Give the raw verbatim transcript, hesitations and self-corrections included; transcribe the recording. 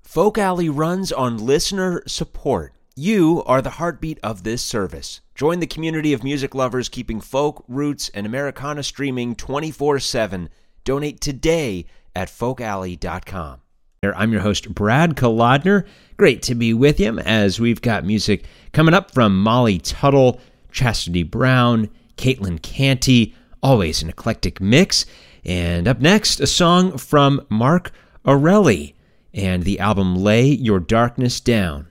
Folk Alley runs on listener support. You are the heartbeat of this service. Join the community of music lovers keeping folk, roots, and Americana streaming twenty-four seven. Donate today at folk alley dot com. I'm your host, Brad Kolodner. Great to be with you as we've got music coming up from Molly Tuttle, Chastity Brown, Caitlin Canty, always an eclectic mix. And up next, a song from Mark Orelli and the album Lay Your Darkness Down.